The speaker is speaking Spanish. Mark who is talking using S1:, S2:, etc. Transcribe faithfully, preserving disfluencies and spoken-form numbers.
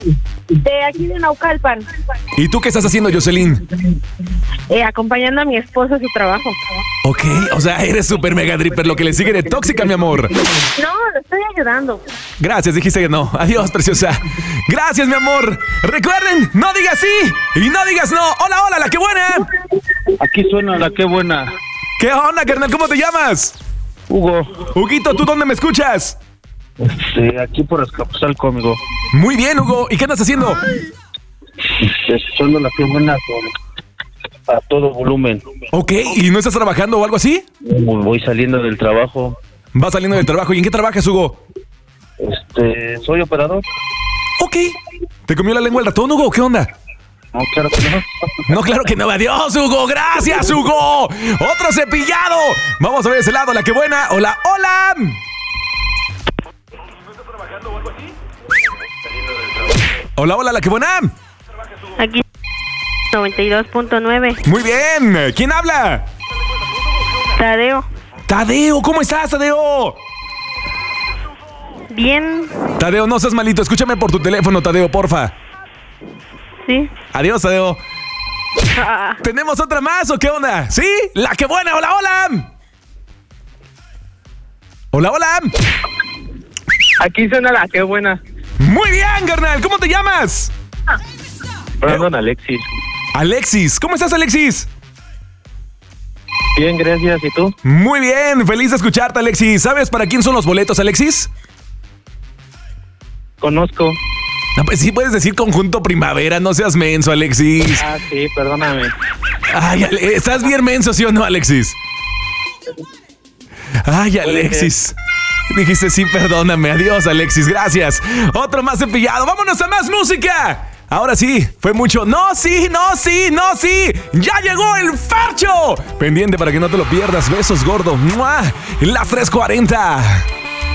S1: De aquí de Naucalpan.
S2: ¿Y tú qué estás haciendo, Jocelyn?
S1: Eh, acompañando a mi esposo a su trabajo.
S2: Ok, o sea, eres súper mega dripper, lo que le sigue de tóxica, mi amor.
S1: No, lo estoy ayudando.
S2: Gracias, dijiste que no. Adiós, preciosa. Gracias, mi amor. Recuerden, no digas sí y no digas no. Hola, hola, la que buena.
S3: Aquí suena la que buena.
S2: ¿Qué onda, carnal? ¿Cómo te llamas?
S3: Hugo.
S2: Huguito, ¿tú dónde me escuchas?
S3: Este, aquí por Escapuzalco, amigo.
S2: Muy bien, Hugo. ¿Y qué andas haciendo?
S3: Escuchando la que buena con, a todo volumen.
S2: Ok, ¿y no estás trabajando o algo así?
S3: Voy saliendo del trabajo.
S2: Vas saliendo del trabajo. ¿Y en qué trabajas, Hugo?
S3: Este, soy operador.
S2: Ok. ¿Te comió la lengua el ratón, Hugo? ¿Qué onda?
S3: No, claro que no.
S2: No, claro que no. Adiós, Hugo. Gracias, Hugo. Otro cepillado. Vamos a ver ese lado. La que buena. Hola, hola. Hola, hola, la que buena.
S1: Aquí noventa y dos punto nueve.
S2: Muy bien. ¿Quién habla?
S1: Tadeo.
S2: Tadeo, ¿cómo estás, Tadeo?
S1: Bien.
S2: Tadeo, no seas malito. Escúchame por tu teléfono, Tadeo, porfa.
S1: Sí.
S2: Adiós, Tadeo.
S1: Ah.
S2: ¿Tenemos otra más o qué onda? ¿Sí? La que buena. Hola, hola. Hola, hola.
S3: Aquí suena la que buena.
S2: Muy bien, carnal. ¿Cómo te llamas?
S3: Brandon Alexis.
S2: Alexis. ¿Cómo estás, Alexis?
S3: Bien, gracias. ¿Y tú?
S2: Muy bien. Feliz de escucharte, Alexis. ¿Sabes para quién son los boletos, Alexis?
S3: Conozco.
S2: No, pues sí puedes decir Conjunto Primavera. No seas menso, Alexis.
S3: Ah, sí, perdóname.
S2: Ay, Ale- ¿estás bien menso, sí o no, Alexis? Ay, Alexis. Dijiste sí, perdóname. Adiós, Alexis. Gracias. Otro más cepillado. ¡Vámonos a más música! Ahora sí, fue mucho. No, sí, no, sí, no, sí. ¡Ya llegó el Fercho! Pendiente para que no te lo pierdas. Besos, gordo. ¡Mua! Las tres cuarenta.